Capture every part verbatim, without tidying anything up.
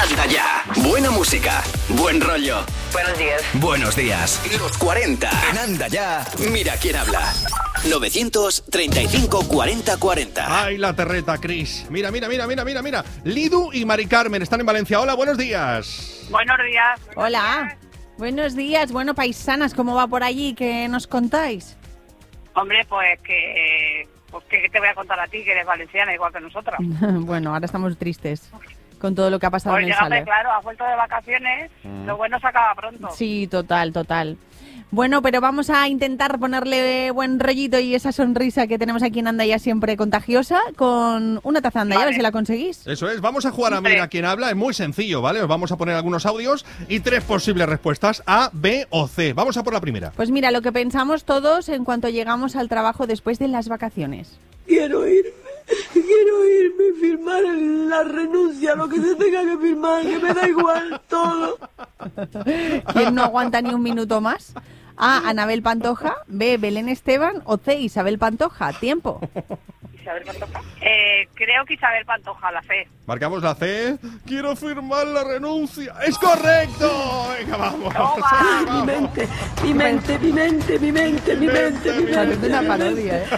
Anda ya. Buena música, buen rollo. Buenos días. Buenos días. Los cuarenta. En Anda ya. Mira quién habla. novecientos treinta y cinco cuarenta cuarenta. Ay, la terreta, Cris. Mira, mira, mira, mira, mira, mira. Lidu y Mari Carmen están en Valencia. Hola, buenos días. Buenos días. Hola. Buenos días. Bueno, paisanas, ¿cómo va por allí? ¿Qué nos contáis? Hombre, pues que... Pues que te voy a contar a ti, que eres valenciana igual que nosotras. Bueno, ahora estamos tristes con todo lo que ha pasado Pues en el llegaste, Sale. claro, has vuelto de vacaciones, mm. lo bueno se acaba pronto. Sí, total, total. Bueno, pero vamos a intentar ponerle buen rollito y esa sonrisa que tenemos aquí en Anda ya siempre contagiosa con una taza de Anda ya, vale. A ver si la conseguís. Eso es, vamos a jugar a Mira quién habla, es muy sencillo, ¿vale? Os vamos a poner algunos audios y tres posibles respuestas, A, B o C. Vamos a por la primera. Pues mira, lo que pensamos todos en cuanto llegamos al trabajo después de las vacaciones. Quiero irme, quiero irme y firmar la renuncia, lo que se tenga que firmar, que me da igual todo. ¿Quién no aguanta ni un minuto más? A, Anabel Pantoja, B, Belén Esteban o C, Isabel Pantoja. Tiempo. ¿Isabel Pantoja? Eh, creo que Isabel Pantoja, la C. Marcamos la C. Quiero firmar la renuncia. ¡Es correcto! Venga, vamos. ¡Toma! Mi mente, mi mente, mi mente, mi mente, mi mente, mi mente. Es una parodia, ¿eh?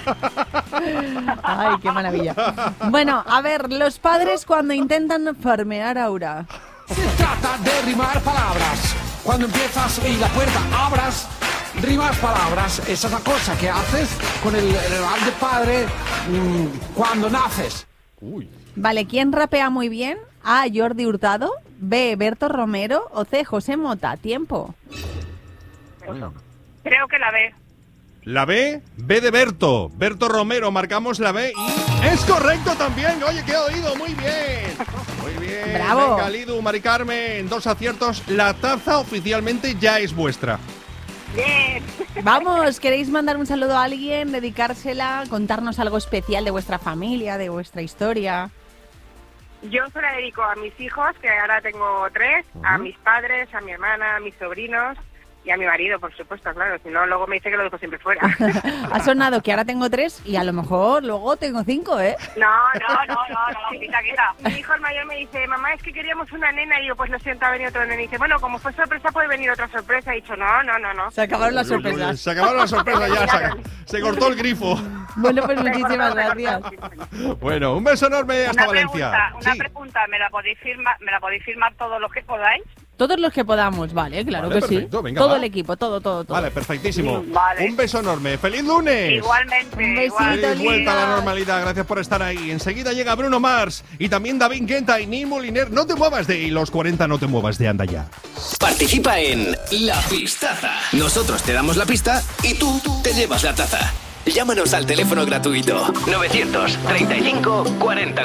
Ay, qué maravilla. Bueno, a ver, los padres cuando intentan farmear a Aura. Se trata de rimar palabras. Cuando empiezas y la puerta abras, rimas palabras. Esa es la cosa que haces con el, el rap de padre mmm, cuando naces. Uy. Vale, ¿quién rapea muy bien? A, Jordi Hurtado, B, Berto Romero o C, José Mota. Tiempo. Bueno. Creo que la B. La B, B de Berto. Berto Romero, marcamos la B y es correcto también. Oye, que he oído, muy bien. Muy bien. Bravo. Venga, Lidu, Mari Carmen, dos aciertos. La taza oficialmente ya es vuestra. Bien. Vamos, ¿queréis mandar un saludo a alguien, dedicársela, contarnos algo especial de vuestra familia, de vuestra historia? Yo se la dedico a mis hijos, que ahora tengo tres, uh-huh. a mis padres, a mi hermana, a mis sobrinos y a mi marido, por supuesto, claro. Si no, luego me dice que lo dejo siempre fuera. Ha sonado que ahora tengo tres y a lo mejor luego tengo cinco, ¿eh? No, no, no, no, no, quita, quita. Mi hijo el mayor me dice, mamá, es que queríamos una nena. Y yo, pues lo siento, ha venido otro nena. Y dice, bueno, como fue sorpresa, puede venir otra sorpresa. Y he dicho, no, no, no, no. Se acabaron las sorpresas. Se acabaron las sorpresas ya, se, se cortó el grifo. Bueno, pues muchísimas gracias. Bueno, un beso enorme hasta una Valencia. Pregunta, una sí. pregunta, ¿me la podéis firmar, me la podéis firmar todos los que podáis? Todos los que podamos, vale, claro vale, que perfecto, sí. Venga, todo va. el equipo, todo, todo, todo. Vale, perfectísimo. Vale. Un beso enorme. ¡Feliz lunes! Igualmente. Un besito, igual. Y vuelta a la normalidad. Gracias por estar ahí. Enseguida llega Bruno Mars y también David Guetta y Neil Moliner. No te muevas de los cuarenta, no te muevas de Anda Ya. Participa en La Pistaza. Nosotros te damos la pista y tú te llevas la taza. Llámanos al teléfono gratuito novecientos treinta y cinco cuarenta